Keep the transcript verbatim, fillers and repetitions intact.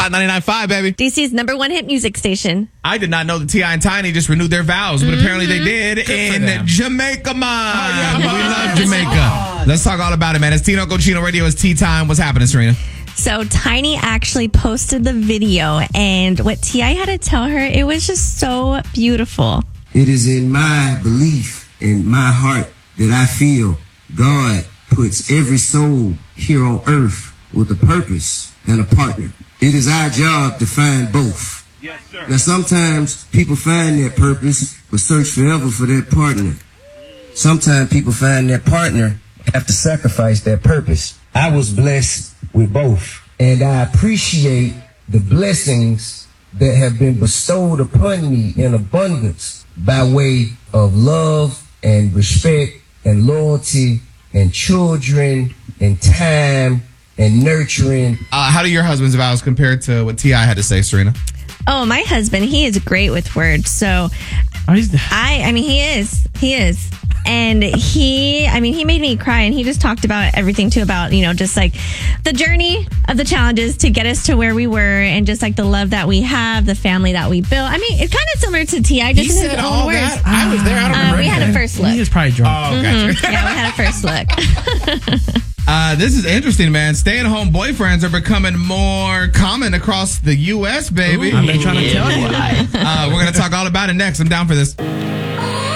Hot ninety-nine point five, baby. D C's number one hit music station. I did not know that T I and Tiny just renewed their vows, but mm-hmm. apparently they did Good in Jamaica, man. Oh, yeah, we love Jamaica. Let's talk all about it, man. It's Tino Cochino Radio. It's tea time. What's happening, Serena? So Tiny actually posted the video, and what T I had to tell her, it was just so beautiful. It is in my belief, in my heart, that I feel God puts every soul here on earth with a purpose and a partner. It is our job to find both. Yes, sir. Now, sometimes people find their purpose, but search forever for their partner. Sometimes people find their partner, have to sacrifice their purpose. I was blessed with both, and I appreciate the blessings that have been bestowed upon me in abundance by way of love and respect and loyalty and children and time and nurturing. Uh, how do your husband's vows compare to what T I had to say, Serena? Oh, my husband, he is great with words. So I, I mean, he is, he is. And he, I mean, he made me cry, and he just talked about everything too, about, you know, just like the journey of the challenges to get us to where we were, and just like the love that we have, the family that we built. I mean, it's kind of similar to T I, just he in his said own all words. That? I was there. I don't uh, remember. We had a first look. He was probably drunk. Oh, mm-hmm. gotcha. Yeah, we had a first look. Uh, this is interesting, man. Stay-at-home boyfriends are becoming more common across the U S, baby. Ooh, I've been trying to tell you. Uh, we're going to talk all about it next. I'm down for this.